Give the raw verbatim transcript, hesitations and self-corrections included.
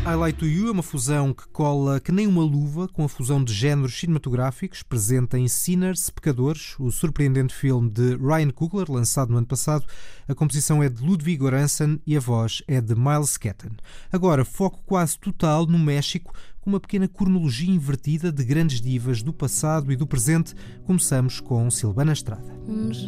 I Lie to You é uma fusão que cola que nem uma luva com a fusão de géneros cinematográficos presente em Sinners, Pecadores, o surpreendente filme de Ryan Coogler, lançado no ano passado. A composição é de Ludwig Göransson e a voz é de Miles Catton. Agora, foco quase total no México, com uma pequena cronologia invertida de grandes divas do passado e do presente. Começamos com Silvana Estrada.